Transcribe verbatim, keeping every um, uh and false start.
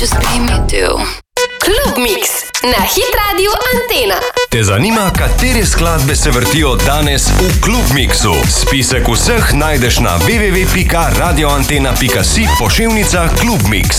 just made me do. Klub Mix na Hit Radio Antena. Te zanima, katere skladbe se vrtijo danes v Klub Mixu? Spisek vseh najdeš na w w w pika radioantena pika si pošiljnica Klub Mix.